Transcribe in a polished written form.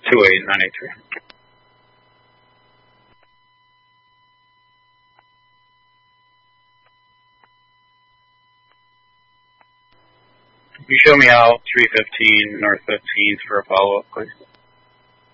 28983. You show me out 315 North 15th for a follow-up, please.